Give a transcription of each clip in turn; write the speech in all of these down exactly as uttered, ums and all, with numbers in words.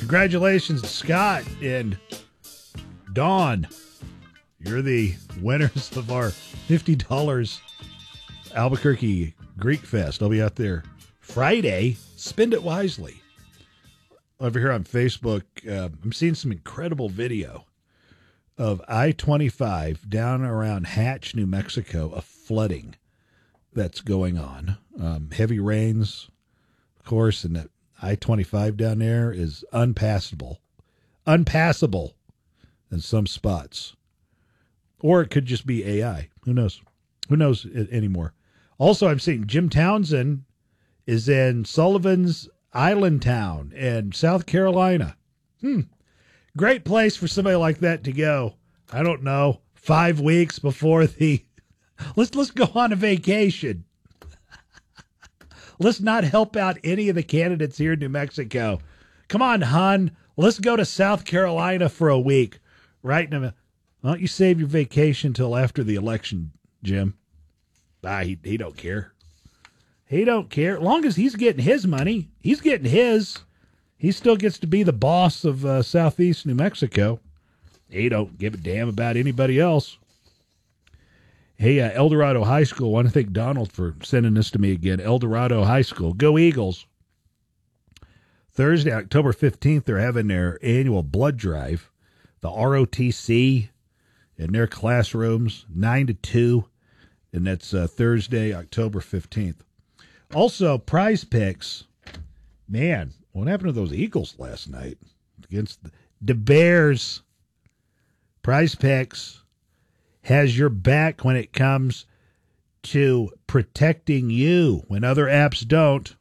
congratulations to Scott and Dawn. You're the winners of our fifty dollars Albuquerque Greek Fest. I'll be out there Friday. Spend it wisely. Over here on Facebook, uh, I'm seeing some incredible video of I twenty-five down around Hatch, New Mexico, of flooding that's going on. Um, heavy rains, of course, and that I twenty-five down there is unpassable. Unpassable in some spots. Or it could just be A I. Who knows? Who knows anymore? Also, I'm seeing Jim Townsend is in Sullivan's Island Town in South Carolina. Hmm. Great place for somebody like that to go. I don't know. Five weeks before the... Let's, let's go on a vacation. Let's not help out any of the candidates here in New Mexico. Come on, hon. Let's go to South Carolina for a week. Right in a... Why don't you save your vacation till after the election, Jim? Ah, he, he don't care. He don't care. As long as he's getting his money, he's getting his. He still gets to be the boss of uh, Southeast New Mexico. He don't give a damn about anybody else. Hey, uh, El Dorado High School. I want to thank Donald for sending this to me again. El Dorado High School. Go Eagles. Thursday, October fifteenth, they're having their annual blood drive. The R O T C in their classrooms, nine to two. And that's uh, Thursday, October fifteenth. Also, Prize Picks. Man, what happened to those Eagles last night against the, the Bears? Prize Picks has your back when it comes to protecting you when other apps don't.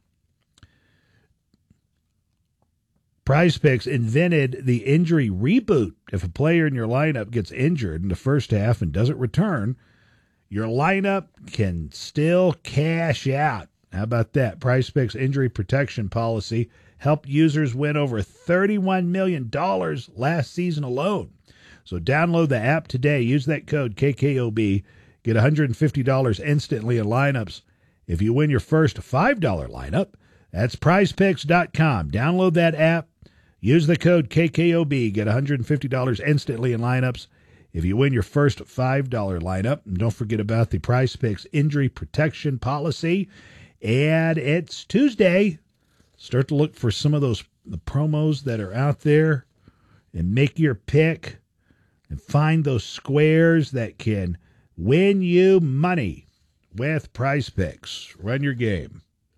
Prize Picks invented the injury reboot. If a player in your lineup gets injured in the first half and doesn't return, your lineup can still cash out. How about that? Prize Picks injury protection policy helped users win over thirty-one million dollars last season alone. So download the app today. Use that code K K O B. Get one hundred fifty dollars instantly in lineups. If you win your first five dollar lineup, that's prize picks dot com. Download that app. Use the code K K O B. Get one hundred fifty dollars instantly in lineups. If you win your first five dollar lineup, and don't forget about the Prize Picks injury protection policy. And it's Tuesday. Start to look for some of those the promos that are out there and make your pick and find those squares that can win you money with Prize Picks. Run your game.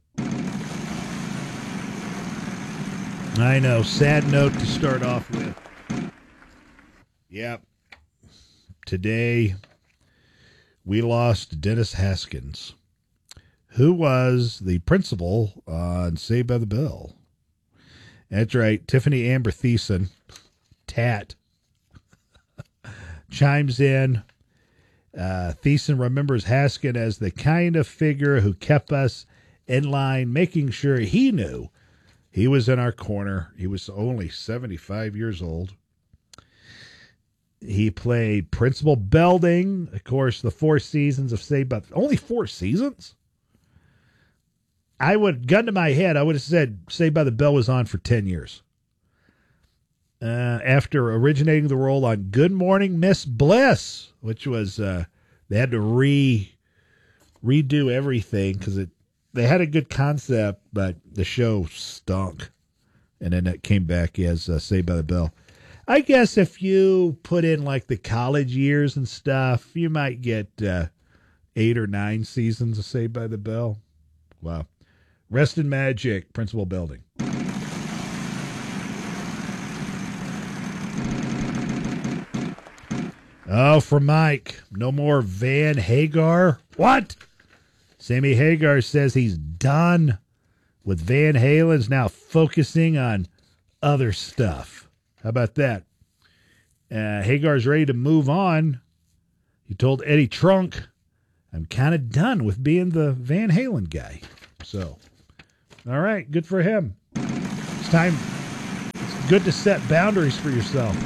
I know, sad note to start off with. Yep. Today, we lost Dennis Haskins, who was the principal on Saved by the Bell. That's right, Tiffany Amber Thiessen, Tat, chimes in. Uh, Thiessen remembers Haskin as the kind of figure who kept us in line, making sure he knew he was in our corner. He was only seventy-five years old. He played Principal Belding, of course, the four seasons of Saved by the Bell. Only four seasons? I would, gun to my head, I would have said Saved by the Bell was on for ten years. Uh, after originating the role on Good Morning Miss Bliss, which was, uh, they had to re redo everything because it they had a good concept, but the show stunk. And then it came back as uh, Saved by the Bell. I guess if you put in like the college years and stuff, you might get uh, eight or nine seasons of Saved by the Bell. Wow. Rest in magic, Principal Belding. Oh, for Mike, no more Van Hagar. What? Sammy Hagar says he's done with Van Halen's, now focusing on other stuff. How about that? Uh, Hagar's ready to move on. He told Eddie Trunk, I'm kind of done with being the Van Halen guy. So, all right, good for him. It's time. It's good to set boundaries for yourself.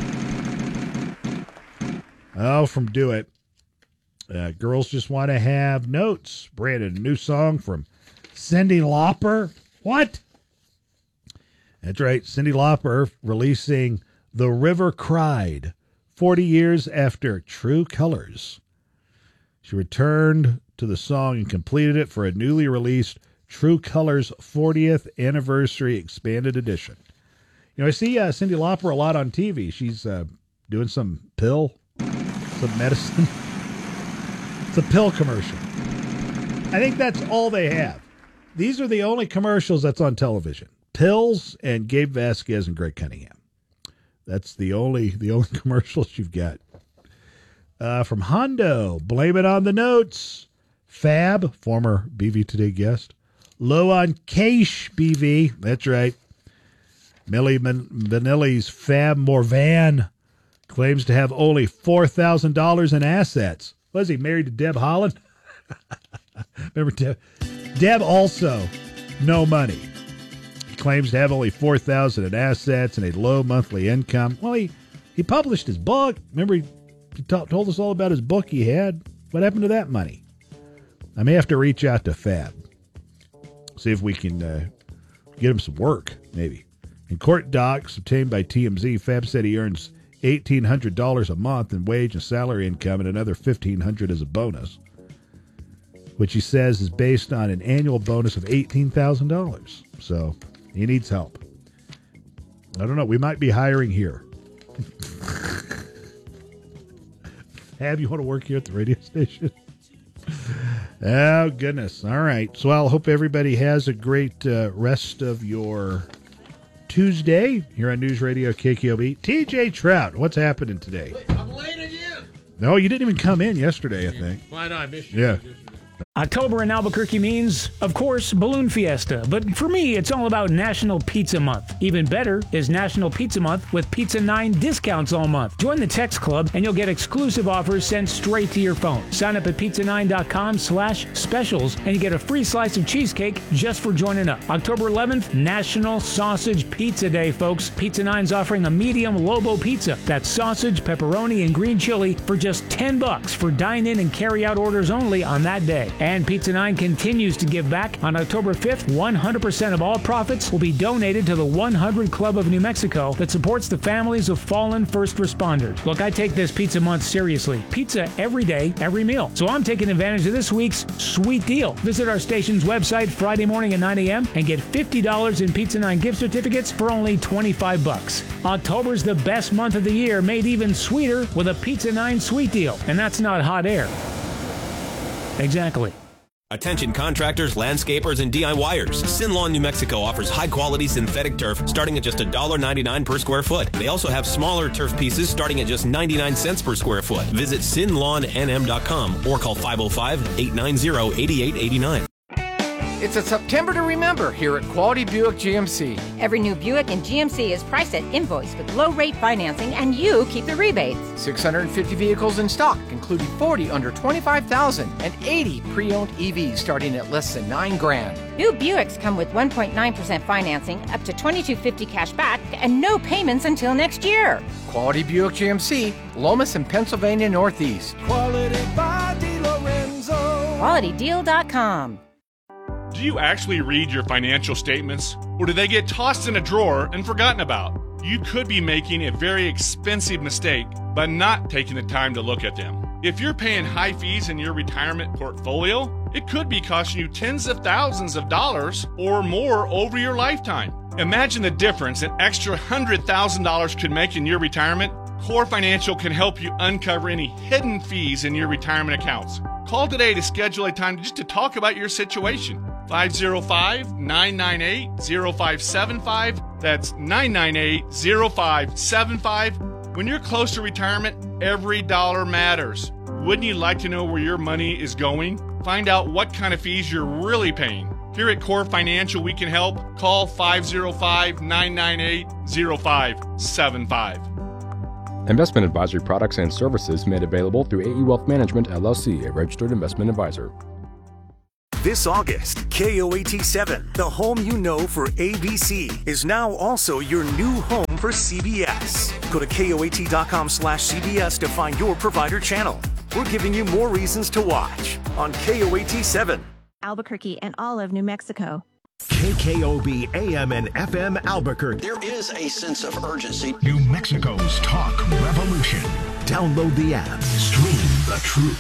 Oh, from Do It. Uh, girls just want to have notes. Brandon, a new song from Cyndi Lauper. What? That's right. Cyndi Lauper releasing The River Cried forty years after True Colors. She returned to the song and completed it for a newly released True Colors fortieth Anniversary Expanded Edition. You know, I see uh, Cyndi Lauper a lot on T V. She's uh, doing some pill, some medicine. It's a pill commercial. I think that's all they have. These are the only commercials that's on television. Pills and Gabe Vasquez and Greg Cunningham. That's the only the only commercials you've got. Uh, from Hondo, blame it on the notes. Fab, former B V Today guest. Low on cash, B V. That's right. Millie Vanilli's Fab Morvan claims to have only four thousand dollars in assets. Was he married to Deb Holland? Remember Deb? Deb also no money. He claims to have only four thousand dollars in assets and a low monthly income. Well, he, he published his book. Remember he, he t- told us all about his book he had. What happened to that money? I may have to reach out to Fab. See if we can uh, get him some work, maybe. In court docs obtained by T M Z, Fab said he earns eighteen hundred dollars a month in wage and salary income and another fifteen hundred dollars as a bonus, which he says is based on an annual bonus of eighteen thousand dollars. So he needs help. I don't know. We might be hiring here. Fab, you want to work here at the radio station? Oh, goodness. All right. So I'll hope everybody has a great uh, rest of your Tuesday here on News Radio K K O B. T J Trout, what's happening today? I'm late again. No, you didn't even come in yesterday, I think. Well, I know I missed you. Yeah. October in Albuquerque means, of course, Balloon Fiesta. But for me, it's all about National Pizza Month. Even better is National Pizza Month with Pizza nine discounts all month. Join the text club and you'll get exclusive offers sent straight to your phone. Sign up at pizza nine dot com slash specials and you get a free slice of cheesecake just for joining up. October eleventh, National Sausage Pizza Day, folks. Pizza nine's offering a medium Lobo pizza. That's sausage, pepperoni, and green chili for just ten bucks for dine-in and carry-out orders only on that day. And Pizza nine continues to give back. On October fifth, one hundred percent of all profits will be donated to the one hundred Club of New Mexico that supports the families of fallen first responders. Look, I take this Pizza Month seriously. Pizza every day, every meal. So I'm taking advantage of this week's sweet deal. Visit our station's website Friday morning at nine a.m. and get fifty dollars in Pizza nine gift certificates for only twenty-five bucks. October's the best month of the year, made even sweeter with a Pizza nine sweet deal. And that's not hot air. Exactly. Attention contractors, landscapers, and DIYers. Sinlawn, New Mexico offers high-quality synthetic turf starting at just one dollar ninety-nine per square foot. They also have smaller turf pieces starting at just ninety-nine cents per square foot. Visit sin lawn n m dot com or call five oh five, eight nine zero, eight eight eight nine. It's a September to remember here at Quality Buick G M C. Every new Buick in G M C is priced at invoice with low-rate financing, and you keep the rebates. six hundred fifty vehicles in stock, including forty under twenty-five thousand and eighty pre-owned E Vs starting at less than nine grand. New Buicks come with one point nine percent financing, up to twenty-two fifty cash back, and no payments until next year. Quality Buick G M C, Lomas and Pennsylvania Northeast. Quality by DeLorenzo. quality deal dot com. Do you actually read your financial statements, or do they get tossed in a drawer and forgotten about? You could be making a very expensive mistake by not taking the time to look at them. If you're paying high fees in your retirement portfolio, it could be costing you tens of thousands of dollars or more over your lifetime. Imagine the difference an extra one hundred thousand dollars could make in your retirement. Core Financial can help you uncover any hidden fees in your retirement accounts. Call today to schedule a time just to talk about your situation. five oh five, nine nine eight, oh five seven five. That's nine nine eight, oh five seven five. When you're close to retirement, every dollar matters. Wouldn't you like to know where your money is going? Find out what kind of fees you're really paying. Here at Core Financial, we can help. Call five oh five, nine nine eight, oh five seven five. Investment advisory products and services made available through A E Wealth Management, L L C, a registered investment advisor. This August, K O A T seven, the home you know for A B C, is now also your new home for C B S. Go to K O A T dot com slash C B S to find your provider channel. We're giving you more reasons to watch on K O A T seven. Albuquerque and all of New Mexico. K K O B A M and F M Albuquerque. There is a sense of urgency. New Mexico's talk revolution. Download the app. Stream the truth.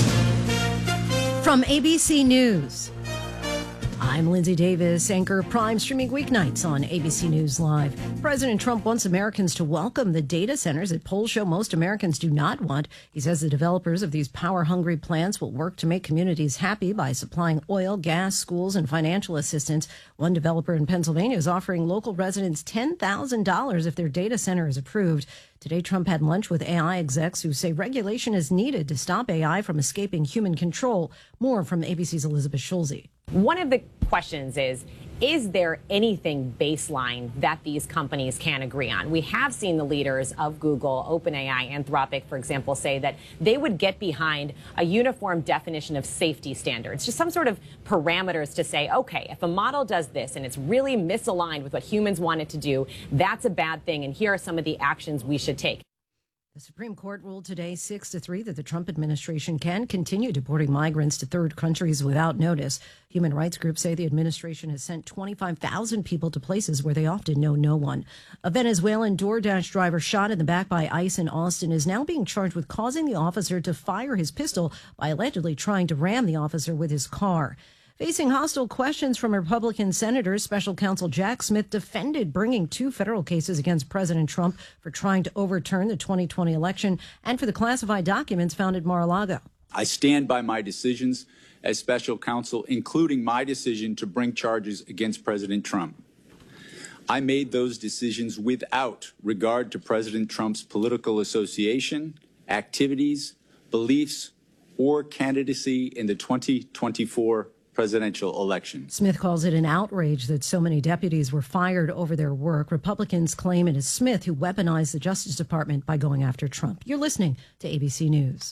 From A B C News, I'm Lindsay Davis, anchor of Prime, streaming weeknights on A B C News Live. President Trump wants Americans to welcome the data centers that polls show most Americans do not want. He says the developers of these power-hungry plants will work to make communities happy by supplying oil, gas, schools, and financial assistance. One developer in Pennsylvania is offering local residents ten thousand dollars if their data center is approved. Today, Trump had lunch with A I execs who say regulation is needed to stop A I from escaping human control. More from A B C's Elizabeth Schulze. One of the questions is, is there anything baseline that these companies can agree on? We have seen the leaders of Google, OpenAI, Anthropic, for example, say that they would get behind a uniform definition of safety standards, just some sort of parameters to say, okay, if a model does this and it's really misaligned with what humans want it to do, that's a bad thing, and here are some of the actions we should take. The Supreme Court ruled today six to three that the Trump administration can continue deporting migrants to third countries without notice. Human rights groups say the administration has sent twenty-five thousand people to places where they often know no one. A Venezuelan DoorDash driver shot in the back by ICE in Austin is now being charged with causing the officer to fire his pistol by allegedly trying to ram the officer with his car. Facing hostile questions from Republican senators, Special Counsel Jack Smith defended bringing two federal cases against President Trump for trying to overturn the twenty twenty election and for the classified documents found at Mar-a-Lago. I stand by my decisions as special counsel, including my decision to bring charges against President Trump. I made those decisions without regard to President Trump's political association, activities, beliefs, or candidacy in the twenty twenty-four presidential election. Smith calls it an outrage that so many deputies were fired over their work. Republicans claim it is Smith who weaponized the Justice Department by going after Trump. You're listening to A B C News.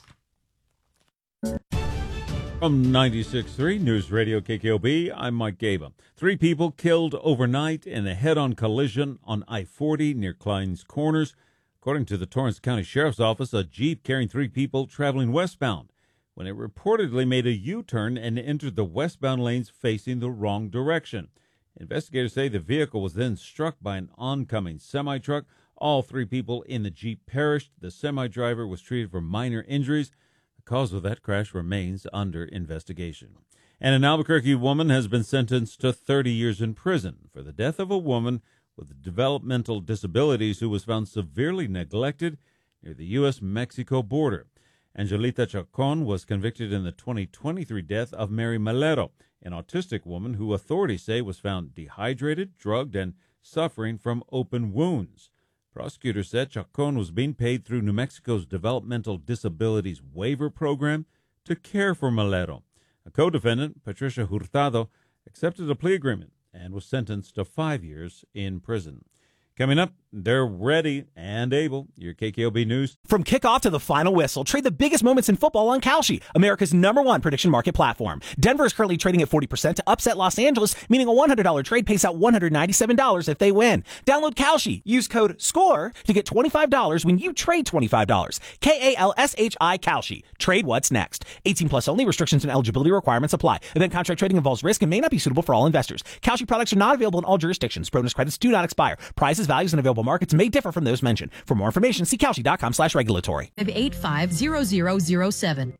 From ninety-six point three News Radio K K O B, I'm Mike Gaba. Three people killed overnight in a head-on collision on I forty near Klein's Corners. According to the Torrance County Sheriff's Office, a Jeep carrying three people traveling westbound when it reportedly made a U-turn and entered the westbound lanes facing the wrong direction. Investigators say the vehicle was then struck by an oncoming semi-truck. All three people in the Jeep perished. The semi-driver was treated for minor injuries. The cause of that crash remains under investigation. And an Albuquerque woman has been sentenced to thirty years in prison for the death of a woman with developmental disabilities who was found severely neglected near the U S Mexico border. Angelita Chacon was convicted in the twenty twenty-three death of Mary Malero, an autistic woman who authorities say was found dehydrated, drugged, and suffering from open wounds. Prosecutors said Chacon was being paid through New Mexico's Developmental Disabilities Waiver Program to care for Malero. A co-defendant, Patricia Hurtado, accepted a plea agreement and was sentenced to five years in prison. Coming up, they're ready and able. Your K K O B News. From kickoff to the final whistle, trade the biggest moments in football on Kalshi, America's number one prediction market platform. Denver is currently trading at forty percent to upset Los Angeles, meaning a one hundred dollars trade pays out one hundred ninety-seven dollars if they win. Download Kalshi. Use code SCORE to get twenty-five dollars when you trade twenty-five dollars. K A L S H I Kalshi. Trade what's next. eighteen plus only. Restrictions and eligibility requirements apply. Event contract trading involves risk and may not be suitable for all investors. Kalshi products are not available in all jurisdictions. Bonus credits do not expire. Prizes, values, and available markets may differ from those mentioned. For more information, see Kalshi.com slash regulatory. eight five zero zero zero seven.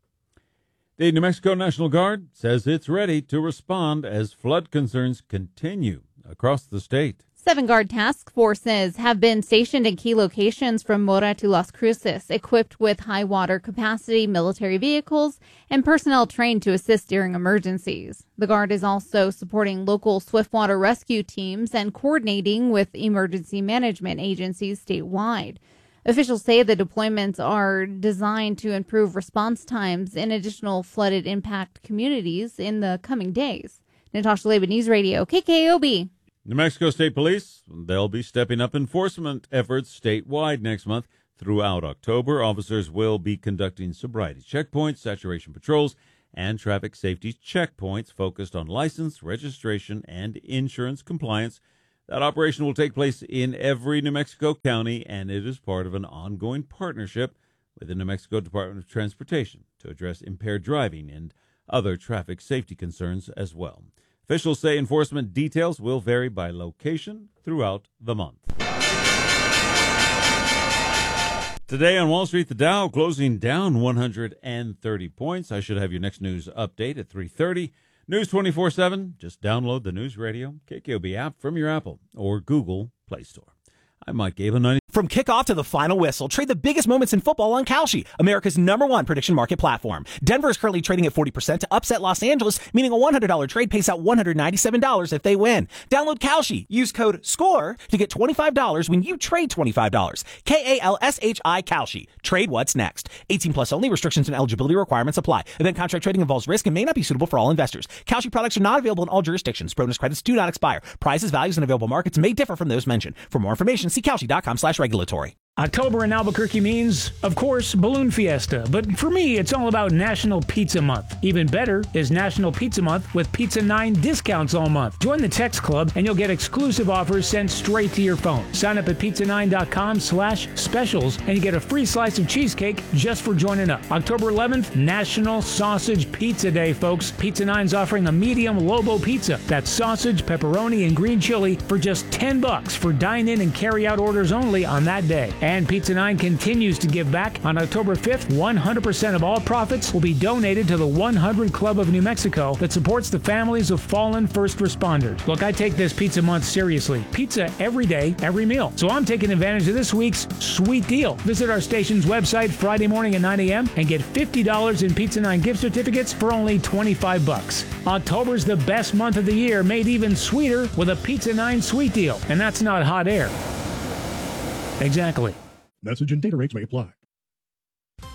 The New Mexico National Guard says it's ready to respond as flood concerns continue across the state. Seven Guard task forces have been stationed in key locations from Mora to Las Cruces, equipped with high water capacity military vehicles and personnel trained to assist during emergencies. The Guard is also supporting local swiftwater rescue teams and coordinating with emergency management agencies statewide. Officials say the deployments are designed to improve response times in additional flooded impact communities in the coming days. Natasha Leba, News Radio, K K O B. New Mexico State Police, they'll be stepping up enforcement efforts statewide next month. Throughout October, officers will be conducting sobriety checkpoints, saturation patrols, and traffic safety checkpoints focused on license, registration, and insurance compliance. That operation will take place in every New Mexico county, and it is part of an ongoing partnership with the New Mexico Department of Transportation to address impaired driving and other traffic safety concerns as well. Officials say enforcement details will vary by location throughout the month. Today on Wall Street, the Dow closing down one hundred thirty points. I should have your next news update at three thirty. News twenty-four seven. Just download the News Radio K K O B app from your Apple or Google Play Store. I'm Mike Gable. From kickoff to the final whistle, trade the biggest moments in football on Kalshi, America's number one prediction market platform. Denver is currently trading at forty percent to upset Los Angeles, meaning a one hundred dollars trade pays out one hundred ninety-seven dollars if they win. Download Kalshi. Use code SCORE to get twenty-five dollars when you trade twenty-five dollars. K A L S H I Kalshi. Trade what's next. eighteen plus only. Restrictions and eligibility requirements apply. Event contract trading involves risk and may not be suitable for all investors. Kalshi products are not available in all jurisdictions. Bonus credits do not expire. Prices, values, and available markets may differ from those mentioned. For more information, see Kalshi.com slash regulatory. October in Albuquerque means, of course, Balloon Fiesta. But for me, it's all about National Pizza Month. Even better is National Pizza Month with Pizza nine discounts all month. Join the text club and you'll get exclusive offers sent straight to your phone. Sign up at pizza nine dot com slash specials and you get a free slice of cheesecake just for joining up. October eleventh, National Sausage Pizza Day, folks. Pizza nine's offering a medium Lobo pizza. That's sausage, pepperoni, and green chili for just ten bucks for dine-in and carry-out orders only on that day. And Pizza nine continues to give back. On October fifth, one hundred percent of all profits will be donated to the one hundred Club of New Mexico that supports the families of fallen first responders. Look, I take this Pizza Month seriously. Pizza every day, every meal. So I'm taking advantage of this week's sweet deal. Visit our station's website Friday morning at nine a.m. and get fifty dollars in Pizza nine gift certificates for only twenty-five bucks. October's the best month of the year, made even sweeter with a Pizza nine sweet deal. And that's not hot air. Exactly. Message and data rates may apply. All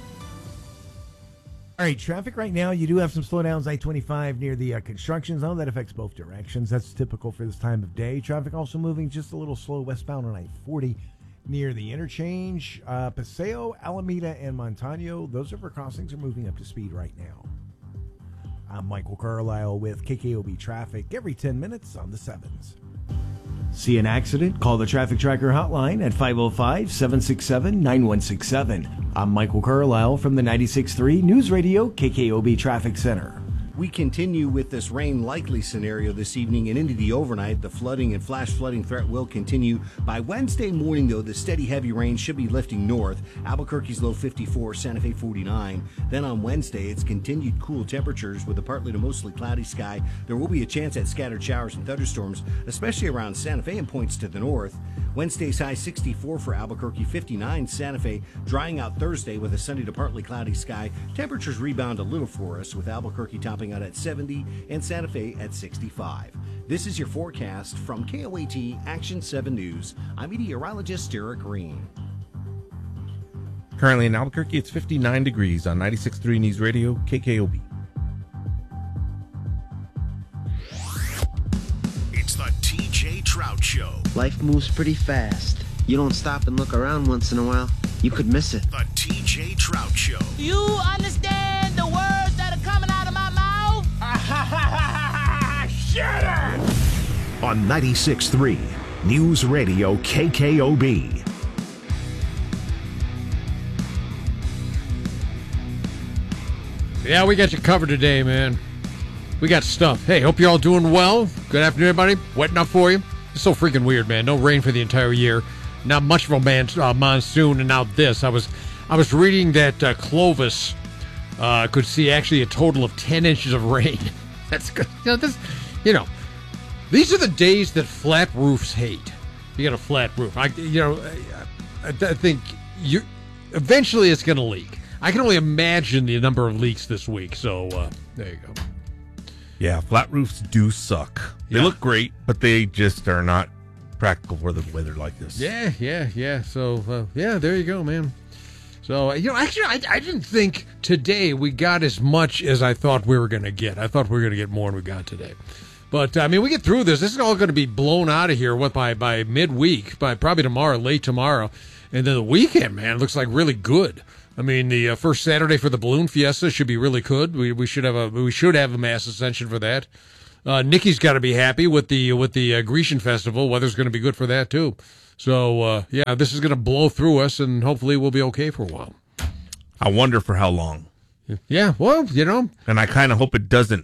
right, traffic right now, you do have some slowdowns, I twenty-five near the uh, construction zone. That affects both directions. That's typical for this time of day. Traffic also moving just a little slow westbound on I forty near the interchange. Uh, Paseo, Alameda, and Montano, those river crossings are moving up to speed right now. I'm Michael Carlisle with K K O B Traffic every ten minutes on the sevens. See an accident? Call the Traffic Tracker hotline at five oh five, seven six seven, nine one six seven. I'm Michael Carlisle from the ninety-six point three News Radio K K O B Traffic Center. We continue with this rain likely scenario this evening and into the overnight. The flooding and flash flooding threat will continue. By Wednesday morning, though, the steady heavy rain should be lifting north. Albuquerque's low fifty-four, Santa Fe forty-nine. Then on Wednesday, it's continued cool temperatures with a partly to mostly cloudy sky. There will be a chance at scattered showers and thunderstorms, especially around Santa Fe and points to the north. Wednesday's high sixty-four for Albuquerque, fifty-nine Santa Fe. Drying out Thursday with a sunny to partly cloudy sky. Temperatures rebound a little for us with Albuquerque topping out at seventy and Santa Fe at sixty-five. This is your forecast from K O A T Action seven News. I'm meteorologist Derek Green. Currently in Albuquerque, it's fifty-nine degrees on ninety-six point three News Radio K K O B. It's the T J Trout Show. Life moves pretty fast. You don't stop and look around once in a while, you could miss it. The T J Trout Show. You understand the words that are coming out of my mouth? Shut up! On ninety-six point three News Radio K K O B. Yeah, we got you covered today, man. We got stuff. Hey, hope you're all doing well. Good afternoon, everybody. Wetting up for you. It's so freaking weird, man. No rain for the entire year. Not much of a man, uh, monsoon, and now this. I was, I was reading that uh, Clovis uh, could see actually a total of ten inches of rain. That's good. You know, this, you know, these are the days that flat roofs hate. You got a flat roof. I, you know, I, I think you eventually it's going to leak. I can only imagine the number of leaks this week. So uh, there you go. Yeah, flat roofs do suck. They Yeah. look great, but they just are not practical for the weather like this. Yeah, yeah, yeah. So, uh, yeah, there you go, man. So, you know, actually, I, I didn't think today we got as much as I thought we were going to get. I thought we were going to get more than we got today. But, I mean, we get through this. This is all going to be blown out of here what, by, by midweek, by probably tomorrow, late tomorrow. And then the weekend, man, looks like really good. I mean, the uh, first Saturday for the Balloon Fiesta should be really good. We we should have a we should have a mass ascension for that. Uh, Nikki's got to be happy with the with the uh, Grecian Festival. Weather's going to be good for that too. So uh, yeah, this is going to blow through us, and hopefully we'll be okay for a while. I wonder for how long. Yeah, well, you know, and I kind of hope it doesn't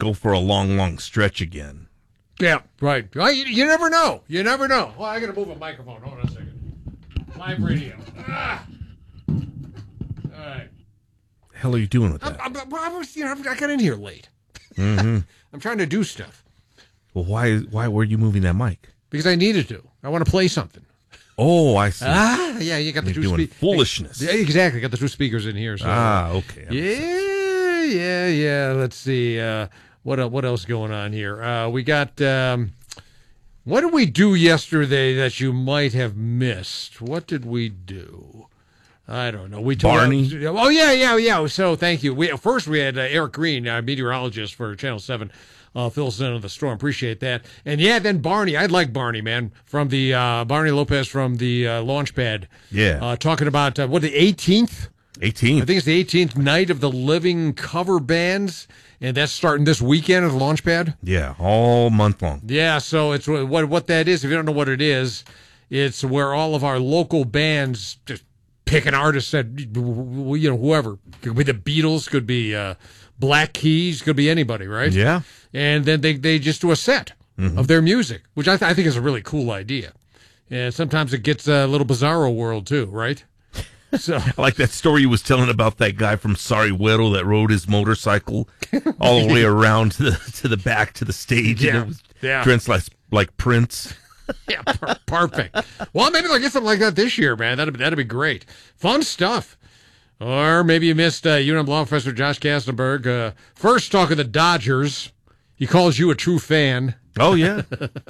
go for a long, long stretch again. Yeah, right. Well, you, you never know. You never know. Well, I got to move a microphone. Hold on a second. Live radio. Ah. All right. The hell are you doing with that? I, I, I, was, you know, I got in here late. Mm-hmm. I'm trying to do stuff. Well, why why were you moving that mic? Because I needed to. I want to play something. Oh, I see. Ah, yeah, you got the You're two doing spe- foolishness. Yeah, exactly. Got the two speakers in here. So. Ah, okay. Yeah, yeah, yeah. Let's see. Uh, what el- what else going on here? Uh, we got. Um, what did we do yesterday that you might have missed? What did we do? I don't know. We told Barney. Oh yeah, yeah, yeah. So thank you. We first we had uh, Eric Green, uh, meteorologist for Channel Seven. Uh, fills in on the storm. Appreciate that. And yeah, then Barney. I'd like Barney, man, from the uh, Barney Lopez from the uh, launch pad. Yeah. Uh, talking about uh, what the eighteenth. eighteenth. I think it's the eighteenth night of the Living cover bands, and that's starting this weekend at the launch pad. Yeah, all month long. Yeah. So it's what what that is. If you don't know what it is, it's where all of our local bands just pick an artist that you know whoever could be the Beatles, could be uh, Black Keys, could be anybody, right? Yeah. And then they, they just do a set mm-hmm. of their music, which I, th- I think is a really cool idea. And sometimes it gets a little bizarro world too, right? So I like that story you was telling about that guy from Sorry Güero that rode his motorcycle all the way around to the to the back to the stage. Yeah, and it was yeah. dressed like, like Prince. Yeah, per- perfect. Well, maybe they'll get something like that this year, man. That'd, that'd be great. Fun stuff. Or maybe you missed uh, U N M Law Professor Josh Kastenberg. Uh, first, talking the Dodgers. He calls you a true fan. Oh, yeah.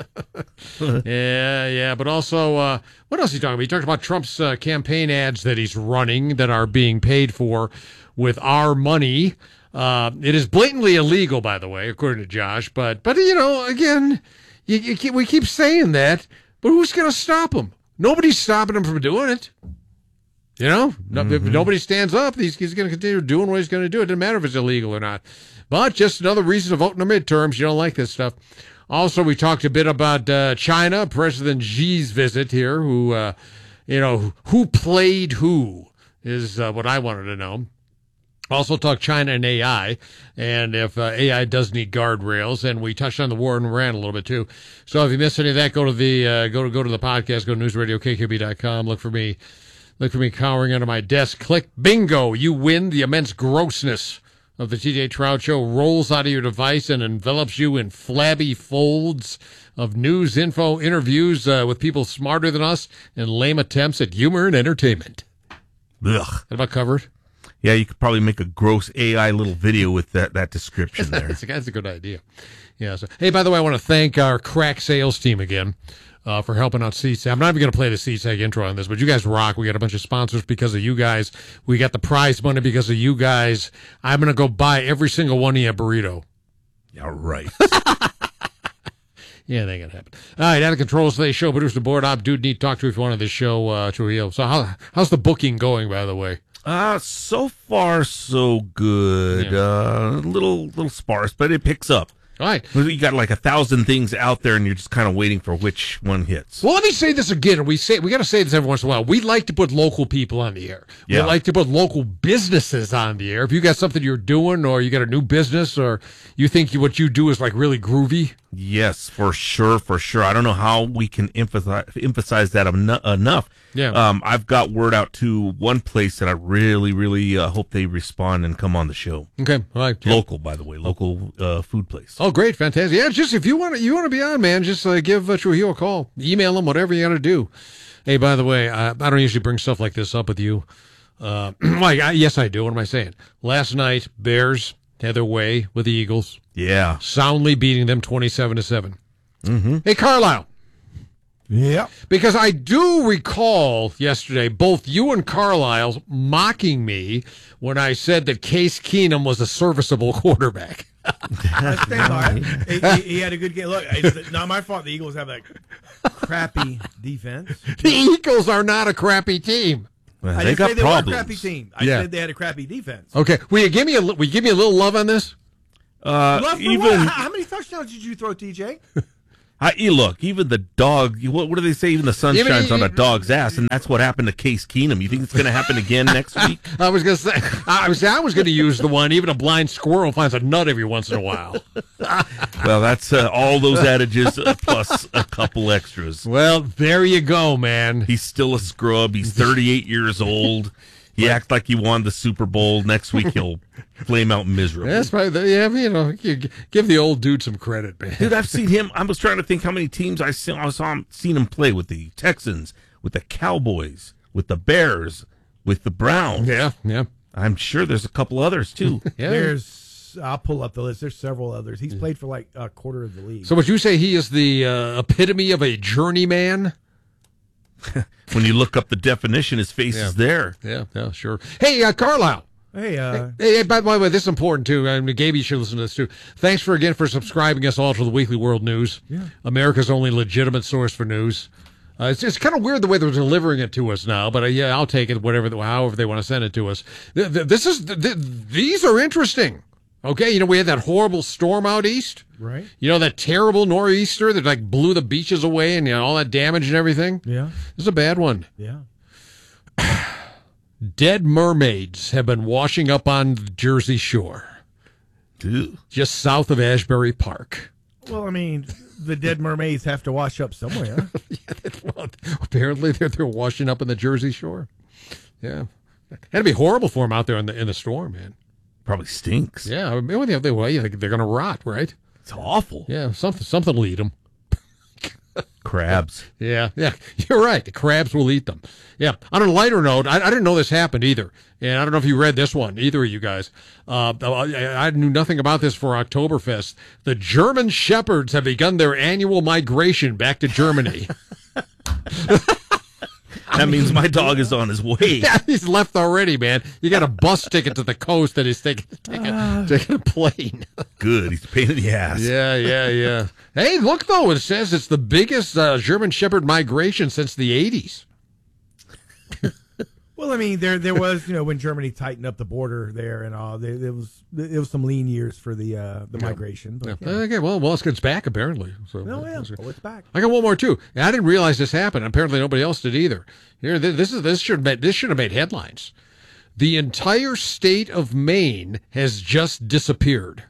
yeah, yeah. But also, uh, what else is he talking about? He talked about Trump's uh, campaign ads that he's running that are being paid for with our money. Uh, it is blatantly illegal, by the way, according to Josh. But, but you know, again, you, you keep, we keep saying that, but who's going to stop him? Nobody's stopping him from doing it. You know, no, Mm-hmm. if nobody stands up, he's, he's going to continue doing what he's going to do. It doesn't matter if it's illegal or not. But just another reason to vote in the midterms. You don't like this stuff. Also, we talked a bit about uh, China, President Xi's visit here, who, uh, you know, who played who is uh, what I wanted to know. Also talk China and A I, and if uh, A I does need guardrails, and we touched on the war in Iran a little bit too. So if you missed any of that, go to the uh, go to go to the podcast, go to news radio k k b dot com, look for me, look for me cowering under my desk. Click bingo, you win. The immense grossness of the T J Trout Show rolls out of your device and envelops you in flabby folds of news, info, interviews uh, with people smarter than us, and lame attempts at humor and entertainment. Ugh. That about covered? Yeah, you could probably make a gross A I little video with that, that description there. that's, a, that's a good idea. Yeah. So, hey, by the way, I want to thank our crack sales team again uh, for helping out C S A G. I'm not even going to play the C S A G intro on this, but you guys rock. We got a bunch of sponsors because of you guys. We got the prize money because of you guys. I'm going to go buy every single one of you a burrito. Yeah, right. Yeah, that ain't gonna happen. All right, out of control today's show. Producer board op, dude, need to talk to you if you wanted this show, uh, Trujillo. So how how's the booking going, by the way? Uh, so far so good. Yeah. Uh, a little little sparse, but it picks up. All right. You got like a thousand things out there, and you're just kind of waiting for which one hits. Well, let me say this again. We say we got to say this every once in a while. We like to put local people on the air. We Yeah. like to put local businesses on the air. If you got something you're doing, or you got a new business, or you think you, what you do is like really groovy. Yes, for sure, for sure. I don't know how we can emphasize emphasize that eno- enough. Yeah. Um, I've got word out to one place that I really, really uh, hope they respond and come on the show. Okay, all right. Local, by the way, local uh, food place. Oh, great, fantastic. Yeah, just if you want to, you want to be on, man, just uh, give uh, Trujillo a call, email him, whatever you got to do. Hey, by the way, I, I don't usually bring stuff like this up with you. Uh, like, I, yes, I do. What am I saying? Last night, Bears had their way with the Eagles. Yeah, soundly beating them twenty-seven to seven. Mm-hmm. Hey, Carlisle. Yeah. Because I do recall yesterday both you and Carlisle mocking me when I said that Case Keenum was a serviceable quarterback. That's right. he, he, he had a good game. Look, it's not my fault. The Eagles have that crappy defense. The Eagles are not a crappy team. Well, I they didn't got say they problems. were a crappy team. I Yeah. said they had a crappy defense. Okay, will you give me a will you give me a little love on this? Uh, Love for even what? How, how many touchdowns did you throw, T J? I, you look, even the dog, what, what do they say? Even the sun Even shines he- on a dog's ass, and that's what happened to Case Keenum. You think it's going to happen again next week? I was going to say, I was, I was going to use the one, even a blind squirrel finds a nut every once in a while. Well, that's uh, all those adages uh, plus a couple extras. Well, there you go, man. He's still a scrub. He's thirty-eight years old. He acts like he won the Super Bowl. Next week he'll flame out miserably. That's probably, the, yeah, you know, you g- give the old dude some credit, man. Dude, I've seen him. I was trying to think how many teams I saw, I saw him, seen him play with the Texans, with the Cowboys, with the Bears, with the Browns. Yeah, yeah. I'm sure there's a couple others, too. Yeah. There's, I'll pull up the list. There's several others. He's played for like a quarter of the league. So would you say he is the uh, epitome of a journeyman? When you look up the definition, his face Yeah. is there. Yeah, yeah, sure. Hey, uh, Carlisle. Hey, uh, Hey, hey, by the way, this is important too. I mean, Gabe, you should listen to this too. Thanks for again for subscribing us all to the Weekly World News, Yeah. America's only legitimate source for news. Uh, it's it's kind of weird the way they're delivering it to us now, but uh, yeah, I'll take it whatever, however they want to send it to us. Th- th- This is th- th- these are interesting. Okay, you know we had that horrible storm out east. Right. You know that terrible nor'easter that like blew the beaches away and you know all that damage and everything. Yeah. This is a bad one. Yeah. Dead mermaids have been washing up on the Jersey Shore, Dude. just south of Ashbury Park. Well, I mean, the dead mermaids have to wash up somewhere. Well, apparently they're they're washing up on the Jersey Shore. Yeah, that'd be horrible for them out there in the in the storm, man. Probably stinks. Yeah, I mean, they, they, well, yeah, they're going to rot, right? It's awful. Yeah, something something will eat them. Crabs. Yeah, yeah, you're right. The crabs will eat them. Yeah. On a lighter note, I, I didn't know this happened either, and I don't know if you read this one, either of you guys. Uh, I, I knew nothing about this for Oktoberfest. The German Shepherds have begun their annual migration back to Germany. That means my dog is on his way. Yeah, he's left already, man. You got a bus ticket to the coast that he's taking, taking, Uh. taking a plane. Good. He's a pain in the ass. Yeah, yeah, yeah. Hey, look, though, it says it's the biggest uh, German Shepherd migration since the eighties. Well, I mean, there there was, you know, when Germany tightened up the border there and all, there, there was it was some lean years for the uh, the Yeah. migration. But, Yeah. yeah. Okay, well, well, it's, it's back, apparently. So, No, yeah. Oh, it's back. I got one more, too. I didn't realize this happened. Apparently, nobody else did either. Here, th- this is this should have made, this should have made headlines. The entire state of Maine has just disappeared.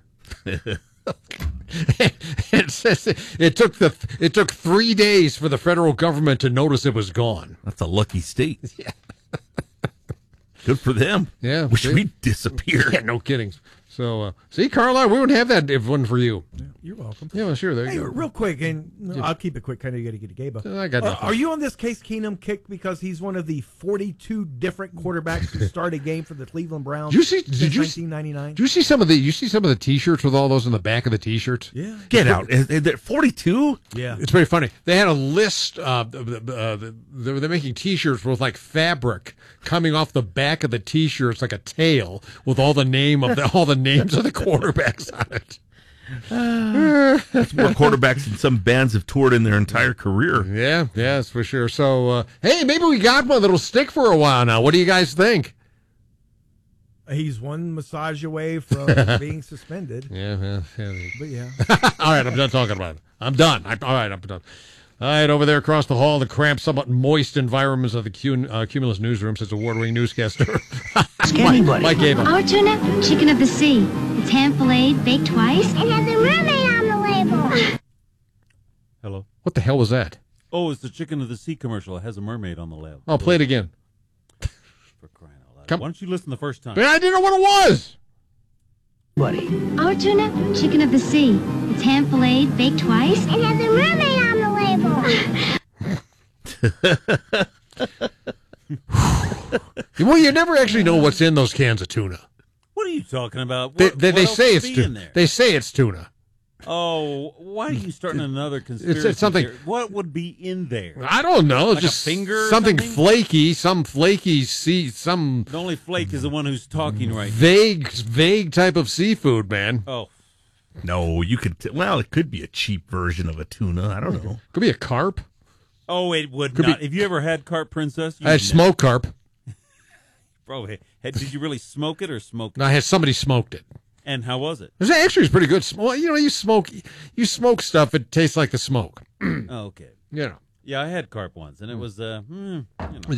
it says it, it took the it took three days for the federal government to notice it was gone. That's a lucky state. Yeah. Good for them. Yeah, Wish see? we disappeared. Yeah, no kidding. So, uh, see, Carlisle, we wouldn't have that if it wasn't for you. You're welcome. Yeah, well, sure. There Hey, you go. real quick, and Yeah. I'll keep it quick. I know you got to get to Gabe. I got Uh, nothing. are you on this Case Keenum kick because he's one of the forty-two different quarterbacks to start a game for the Cleveland Browns? Did you see? Did since you nineteen ninety-nine? Did you see some of the? You see some of the T-shirts with all those in the back of the T-shirts? Yeah. Get out. Is, is there forty-two? Yeah. It's very funny. They had a list. Uh, uh, they're, they're making T-shirts with like fabric coming off the back of the T-shirts like a tail with all the name of the all the names of the quarterbacks on it. That's more quarterbacks than some bands have toured in their entire career. Yeah, yeah, that's for sure. So, uh, hey, maybe we got one that'll stick for a while now. What do you guys think? He's one massage away from being suspended. Yeah, yeah, yeah. But yeah. All right, I'm done talking about it. I'm done. I, all right, I'm done. All right, over there across the hall, the cramped, somewhat moist environments of the Cum- uh, Cumulus newsroom, says award-winning newscaster. Ask Mike, anybody. Mike Gable. Our tuna, chicken of the sea. It's hand-filleted, baked twice, and has a mermaid on the label. Hello. What the hell was that? Oh, it's the Chicken of the Sea commercial. It has a mermaid on the label. Oh, play it again. For crying out loud. Come- Why don't you listen the first time? But I didn't know what it was. Buddy. Our tuna, chicken of the sea. It's hand-filleted, baked twice, and has a mermaid on the label. Well, you never actually know what's in those cans of tuna. What are you talking about? They, What, they, what they else say would it's be tuna. in there? They say it's tuna. Oh, why are you starting another conspiracy? it's something- theory? What would be in there? I don't know. Like just a finger or something, something? flaky, some flaky sea, some The only flake is the one who's talking right now. vague, vague type of seafood, man. Oh, No, you could. T- well, it could be a cheap version of a tuna. I don't know. Could be a carp. oh, it would Could not. be- Have you ever had carp princess? You I had know. smoked carp. Bro, hey, hey, did you really smoke it or smoke it? No, I had somebody smoked it. And how was it? It was actually pretty good. Well, you know, you smoke, you smoke stuff. It tastes like the smoke. Okay. You know. Yeah, I had carp once, and it was, uh, hmm, you know.